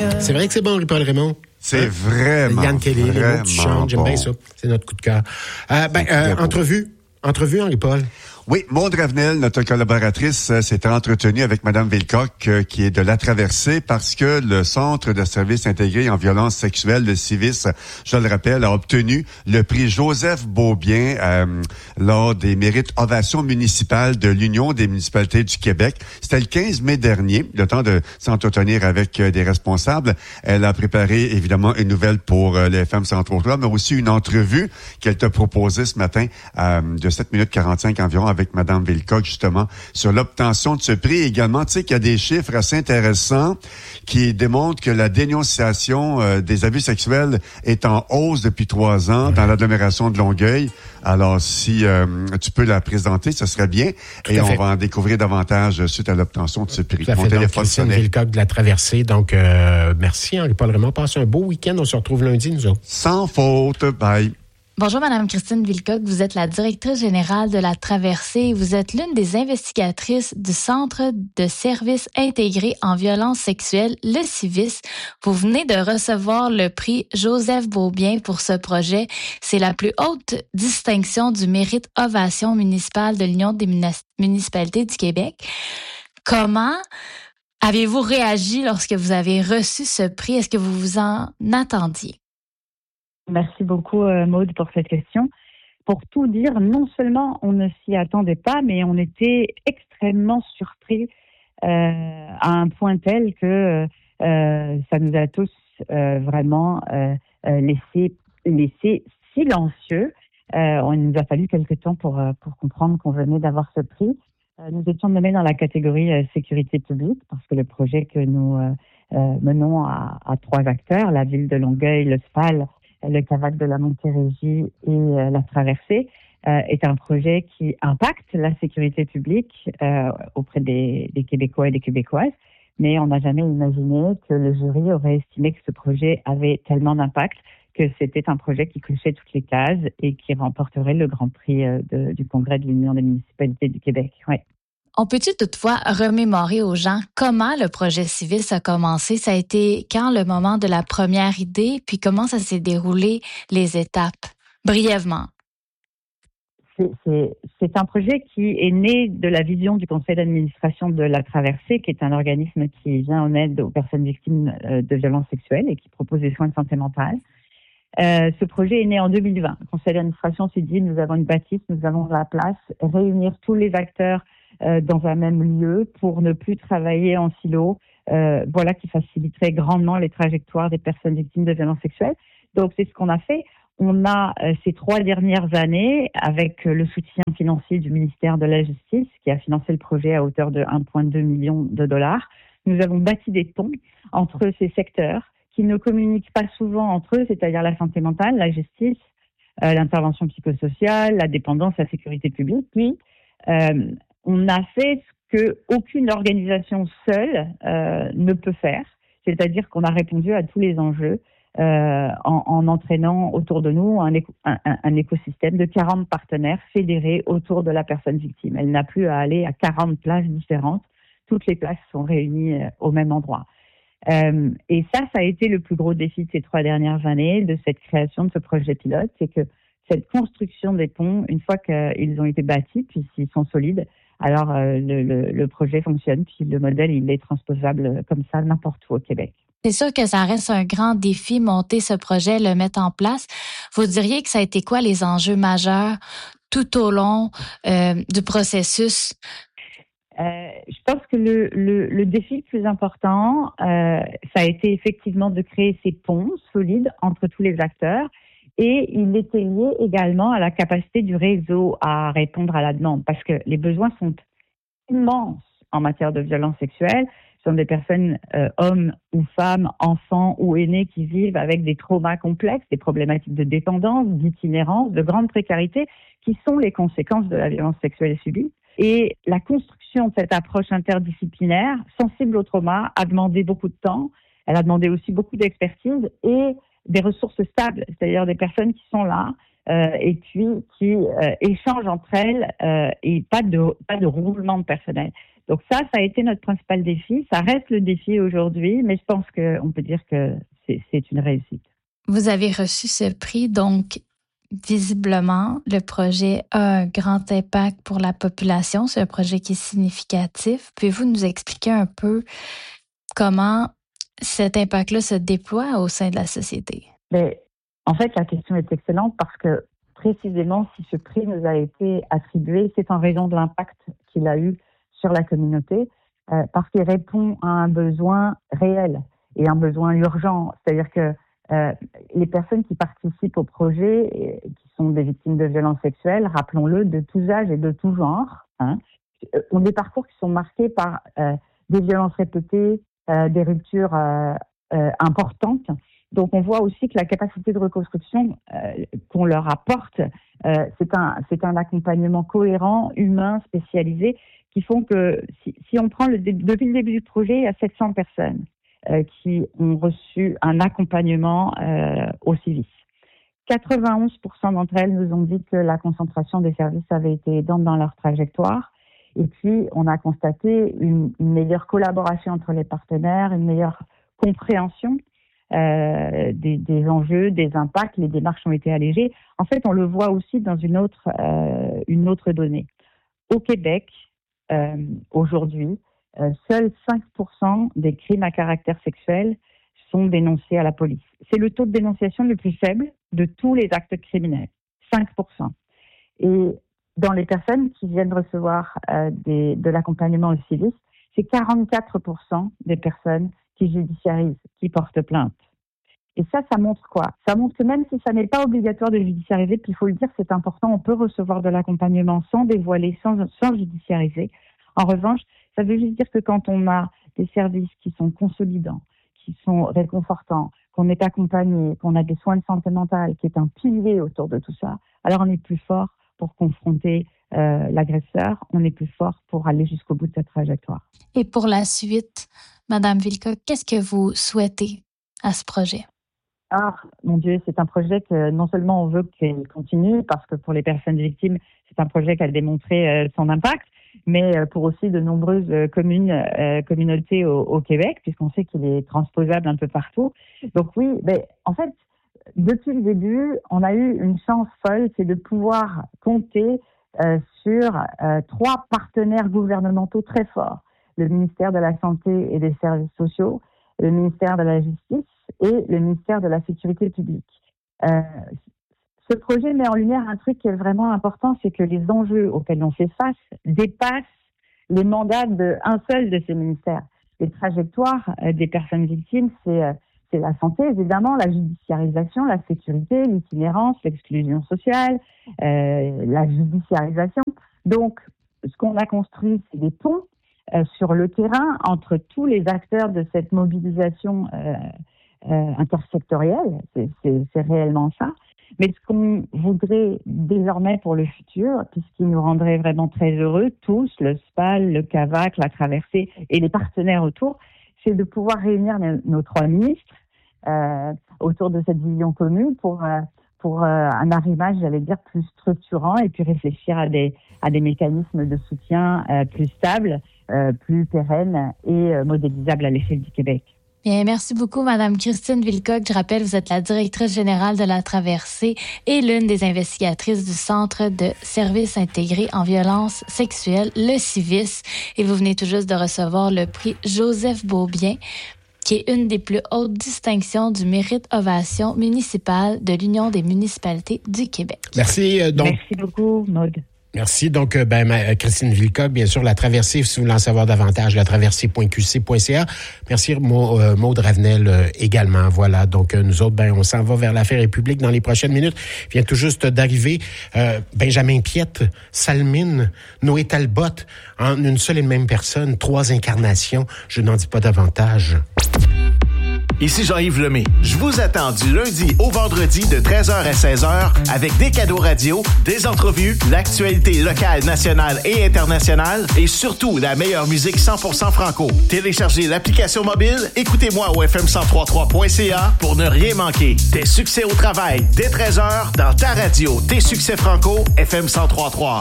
C'est vrai que c'est bon, Paul Raymond. C'est vraiment, Yann Kelly, les mots que tu chantes, j'aime bon. bien ça. C'est notre coup de cœur. Entrevue, Henri-Paul. Oui, Maude Ravenel, notre collaboratrice, s'est entretenue avec Madame Vilcock, qui est de La Traversée, parce que le Centre de services intégrés en violence sexuelle, le CIVIS, je le rappelle, a obtenu le prix Joseph Beaubien lors des mérites ovations municipales de l'Union des municipalités du Québec. C'était le 15 mai dernier, le temps de s'entretenir avec des responsables. Elle a préparé, évidemment, une nouvelle pour les FM 103, mais aussi une entrevue qu'elle t'a proposée ce matin de 7 minutes 45 environ avec Madame Vilcock, justement, sur l'obtention de ce prix. Également, tu sais qu'il y a des chiffres assez intéressants qui démontrent que la dénonciation des abus sexuels est en hausse depuis 3 ans dans l'agglomération de Longueuil. Alors, si tu peux la présenter, ce serait bien. Et on va en découvrir davantage suite à l'obtention de ce prix. Tout à fait. Mon téléphone Christine sonnait. Vilcock de La Traversée. Donc, merci, Henri-Paul Raymond. Passez un beau week-end. On se retrouve lundi, nous autres. Sans faute. Bye. Bonjour, Madame Christine Vilcock. Vous êtes la directrice générale de La Traversée. Vous êtes l'une des investigatrices du Centre de services intégrés en violence sexuelle, le CIVIS. Vous venez de recevoir le prix Joseph Beaubien pour ce projet. C'est la plus haute distinction du mérite ovation municipale de l'Union des municipalités du Québec. Comment avez-vous réagi lorsque vous avez reçu ce prix? Est-ce que vous vous en attendiez? Merci beaucoup, Maude, pour cette question. Pour tout dire, non seulement on ne s'y attendait pas, mais on était extrêmement surpris à un point tel que ça nous a tous vraiment laissé silencieux. Il nous a fallu quelque temps pour comprendre qu'on venait d'avoir ce prix. Nous étions nommés dans la catégorie sécurité publique parce que le projet que nous menons à 3 acteurs, la ville de Longueuil, le SPAL, le CAVAC de la Montérégie et La Traversée, est un projet qui impacte la sécurité publique auprès des Québécois et des Québécoises. Mais on n'a jamais imaginé que le jury aurait estimé que ce projet avait tellement d'impact que c'était un projet qui cochait toutes les cases et qui remporterait le grand prix du Congrès de l'Union des municipalités du Québec. Ouais. On peut-tu toutefois remémorer aux gens comment le projet CIVIS a commencé? Ça a été quand le moment de la première idée, puis comment ça s'est déroulé, les étapes, brièvement? C'est un projet qui est né de la vision du conseil d'administration de La Traversée, qui est un organisme qui vient en aide aux personnes victimes de violences sexuelles et qui propose des soins de santé mentale. Ce projet est né en 2020. Le conseil d'administration s'est dit, nous avons une bâtisse, nous avons de la place, réunir tous les acteurs dans un même lieu pour ne plus travailler en silo, voilà qui faciliterait grandement les trajectoires des personnes victimes de violences sexuelles. Donc c'est ce qu'on a fait. On a ces 3 dernières années, avec le soutien financier du ministère de la Justice, qui a financé le projet à hauteur de 1,2 million de dollars, nous avons bâti des ponts entre ces secteurs qui ne communiquent pas souvent entre eux, c'est-à-dire la santé mentale, la justice, l'intervention psychosociale, la dépendance, la sécurité publique. Puis on a fait ce qu'aucune organisation seule ne peut faire, c'est-à-dire qu'on a répondu à tous les enjeux en entraînant autour de nous un écosystème de 40 partenaires fédérés autour de la personne victime. Elle n'a plus à aller à 40 places différentes. Toutes les places sont réunies au même endroit. Et ça a été le plus gros défi de ces 3 dernières années, de cette création de ce projet pilote, c'est que cette construction des ponts, une fois qu'ils ont été bâtis, puis s'ils sont solides, alors le projet fonctionne, puis le modèle, il est transposable comme ça n'importe où au Québec. C'est sûr que ça reste un grand défi, monter ce projet, le mettre en place. Vous diriez que ça a été quoi les enjeux majeurs tout au long du processus? Je pense que le défi le plus important, ça a été effectivement de créer ces ponts solides entre tous les acteurs. Et il était lié également à la capacité du réseau à répondre à la demande, parce que les besoins sont immenses en matière de violence sexuelle. Ce sont des personnes, hommes ou femmes, enfants ou aînés qui vivent avec des traumas complexes, des problématiques de dépendance, d'itinérance, de grande précarité, qui sont les conséquences de la violence sexuelle subie. Et la construction de cette approche interdisciplinaire, sensible au trauma, a demandé beaucoup de temps. Elle a demandé aussi beaucoup d'expertise et des ressources stables, c'est-à-dire des personnes qui sont là et puis qui échangent entre elles et pas de roulement de personnel. Donc ça a été notre principal défi. Ça reste le défi aujourd'hui, mais je pense qu'on peut dire que c'est une réussite. Vous avez reçu ce prix, donc visiblement, le projet a un grand impact pour la population. C'est un projet qui est significatif. Pouvez-vous nous expliquer un peu comment cet impact-là se déploie au sein de la société? Mais, en fait, la question est excellente parce que précisément, si ce prix nous a été attribué, c'est en raison de l'impact qu'il a eu sur la communauté, parce qu'il répond à un besoin réel et un besoin urgent. C'est-à-dire que les personnes qui participent au projet, qui sont des victimes de violences sexuelles, rappelons-le, de tous âges et de tout genre, ont des parcours qui sont marqués par des violences répétées, des ruptures importantes. Donc, on voit aussi que la capacité de reconstruction qu'on leur apporte, c'est un accompagnement cohérent, humain, spécialisé, qui font que si on prend depuis le début du projet, il y a 700 personnes qui ont reçu un accompagnement au CIVIS. 91% d'entre elles nous ont dit que la concentration des services avait été aidante dans leur trajectoire. Et puis, on a constaté une meilleure collaboration entre les partenaires, une meilleure compréhension des enjeux, des impacts, les démarches ont été allégées. En fait, on le voit aussi dans une autre donnée. Au Québec, aujourd'hui, seuls 5% des crimes à caractère sexuel sont dénoncés à la police. C'est le taux de dénonciation le plus faible de tous les actes criminels, 5%. Et dans les personnes qui viennent recevoir de l'accompagnement au CIVIS, c'est 44% des personnes qui judiciarisent, qui portent plainte. Et ça montre quoi? Ça montre que même si ça n'est pas obligatoire de judiciariser, puis il faut le dire, c'est important, on peut recevoir de l'accompagnement sans dévoiler, sans judiciariser. En revanche, ça veut juste dire que quand on a des services qui sont consolidants, qui sont réconfortants, qu'on est accompagné, qu'on a des soins de santé mentale, qui est un pilier autour de tout ça, alors on est plus fort pour confronter l'agresseur, on est plus fort pour aller jusqu'au bout de cette trajectoire. Et pour la suite, Madame Wilcock, qu'est-ce que vous souhaitez à ce projet? Ah, mon Dieu, c'est un projet que non seulement on veut qu'il continue, parce que pour les personnes victimes, c'est un projet qui a démontré son impact, mais pour aussi de nombreuses communautés au Québec, puisqu'on sait qu'il est transposable un peu partout. Donc oui, mais en fait, depuis le début, on a eu une chance folle, c'est de pouvoir compter sur 3 partenaires gouvernementaux très forts. Le ministère de la Santé et des Services sociaux, le ministère de la Justice et le ministère de la Sécurité publique. Ce projet met en lumière un truc qui est vraiment important, c'est que les enjeux auxquels on fait face dépassent les mandats d'un seul de ces ministères. Les trajectoires des personnes victimes, c'est la santé, évidemment, la judiciarisation, la sécurité, l'itinérance, l'exclusion sociale, la judiciarisation. Donc, ce qu'on a construit, c'est des ponts sur le terrain entre tous les acteurs de cette mobilisation intersectorielle. C'est réellement ça. Mais ce qu'on voudrait désormais pour le futur, puis ce qui nous rendrait vraiment très heureux, tous, le SPAL, le CAVAC, la Traversée et les partenaires autour, c'est de pouvoir réunir nos 3 ministres autour de cette vision commune pour un arrimage, j'allais dire, plus structurant et puis réfléchir à des mécanismes de soutien plus stables, plus pérennes et modélisables à l'échelle du Québec. Bien, merci beaucoup, Madame Christine Wilcock. Je rappelle, vous êtes la directrice générale de la Traversée et l'une des investigatrices du Centre de services intégrés en violence sexuelle, le CIVIS. Et vous venez tout juste de recevoir le prix Joseph Beaubien, qui est une des plus hautes distinctions du mérite ovation municipal de l'Union des municipalités du Québec. Merci. Merci beaucoup, Maude. Merci. Donc, Christine Wilcock, bien sûr, la Traversée, si vous voulez en savoir davantage, latraversée.qc.ca. Merci, Maude Ravenel également. Voilà. Donc, nous autres, on s'en va vers l'affaire publique dans les prochaines minutes. Vient tout juste d'arriver Benjamin Piette, Salmine, Noé Talbot, en une seule et même personne, 3 incarnations. Je n'en dis pas davantage. Ici Jean-Yves Lemay. Je vous attends du lundi au vendredi de 13h à 16h avec des cadeaux radio, des entrevues, l'actualité locale, nationale et internationale et surtout la meilleure musique 100% franco. Téléchargez l'application mobile, écoutez-moi au fm1033.ca pour ne rien manquer. Tes succès au travail dès 13h dans ta radio. Tes succès franco, FM 1033.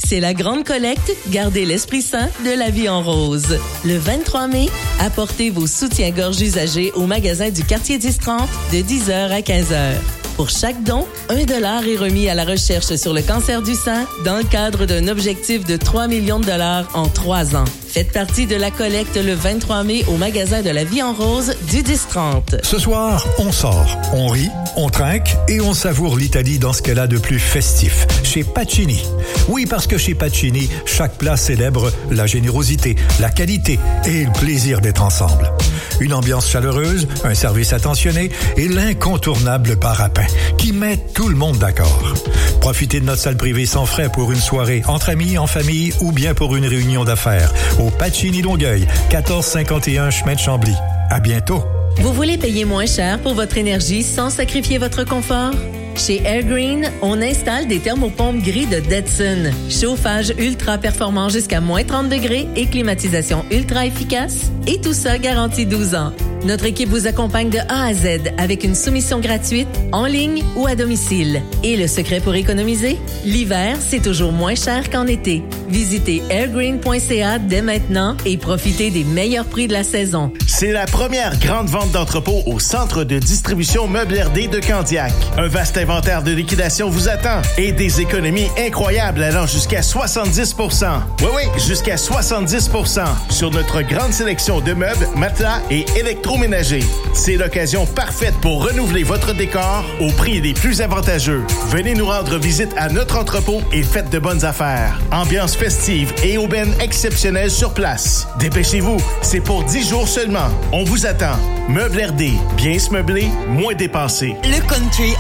c'est la grande collecte Gardez l'esprit sain de la vie en rose. Le 23 mai, apportez vos soutiens-gorge usagés au magasin du quartier 1030 de 10h à 15h. Pour chaque don, 1 $ est remis à la recherche sur le cancer du sein dans le cadre d'un objectif de 3 millions de dollars en 3 ans. Faites partie de la collecte le 23 mai au magasin de la Vie en Rose du 1030. Ce soir, on sort, on rit, on trinque et on savoure l'Italie dans ce qu'elle a de plus festif. Chez Pacini. Oui, parce que chez Pacini, chaque plat célèbre la générosité, la qualité et le plaisir d'être ensemble. Une ambiance chaleureuse, un service attentionné et l'incontournable bar à pain qui met tout le monde d'accord. Profitez de notre salle privée sans frais pour une soirée entre amis, en famille ou bien pour une réunion d'affaires. Au Pacini Longueuil, 1451 chemin de Chambly. À bientôt. Vous voulez payer moins cher pour votre énergie sans sacrifier votre confort? Chez Airgreen, on installe des thermopompes gris de Detson. Chauffage ultra performant jusqu'à moins 30 degrés et climatisation ultra efficace. Et tout ça garantit 12 ans. Notre équipe vous accompagne de A à Z avec une soumission gratuite, en ligne ou à domicile. Et le secret pour économiser? L'hiver, c'est toujours moins cher qu'en été. Visitez airgreen.ca dès maintenant et profitez des meilleurs prix de la saison. C'est la première grande vente d'entrepôt au centre de distribution Meubles RD de Candiac. Un vaste inventaire de liquidation vous attend et des économies incroyables allant jusqu'à 70%. Oui, jusqu'à 70% sur notre grande sélection de meubles, matelas et électroménagers. C'est l'occasion parfaite pour renouveler votre décor au prix les plus avantageux. Venez nous rendre visite à notre entrepôt et faites de bonnes affaires. Ambiance festive et aubaine exceptionnelle sur place. Dépêchez-vous, c'est pour 10 jours seulement. On vous attend. Meubles RD, bien se meubler, moins dépensé. Le country